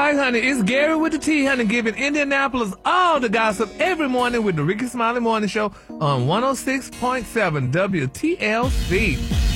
right, honey. It's Gary with the T, honey, giving Indianapolis all the gossip every morning with the Ricky Smiley Morning Show on 106.7 WTLC.